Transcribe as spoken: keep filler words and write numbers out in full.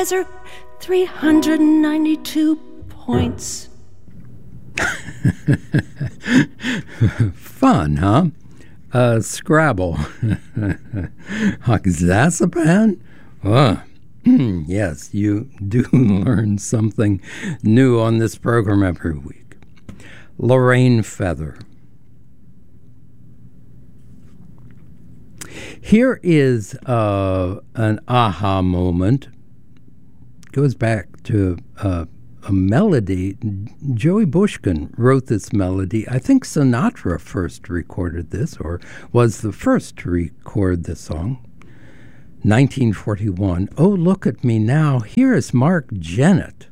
are three hundred ninety-two points. Fun, huh? Uh, Scrabble. Oxazepam? Oh, yes, you do learn something new on this program every week. Lorraine Feather. Here is uh, an aha moment. Goes back to uh, a melody. Joey Bushkin wrote this melody. I think Sinatra first recorded this, or was the first to record this song. nineteen forty-one. Oh, look at me now. Here is Mark Jennett.